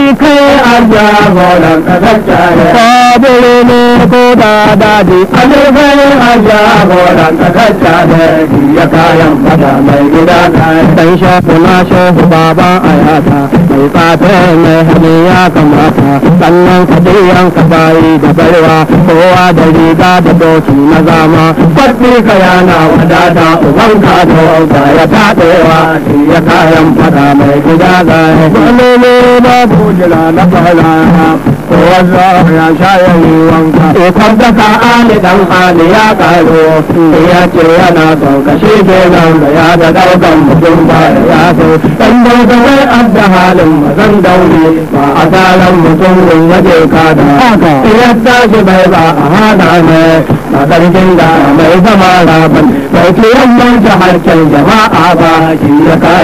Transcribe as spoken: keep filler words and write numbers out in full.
kai an jagoran kasar sabulu ne ko da daji ali kai an jagoran kasar ya kayan fada mai gida dan shafu na shehu baba ayata mai tsafe mai hali ya kamata sannan kadiyan ka bayi da baiwa kowa da riga da doki na zama kwaɗi ka yana wadata uban ka da wauta ya taɗewa ya kayan fada mai gida zai wani ne babu jira na fara kowa ya sha yayi wanka ikon da ka ali dan ali ya karo ya ce yana son kashe kenan da ya da daukan mutum ba ya so dan dauka wai abda halin mazan daure ba a taron mutum din waje kada ya tashi bai ba a hada ne na sarkin da mai zama raban bai ce yamman ta harkar jama'a ba shi ya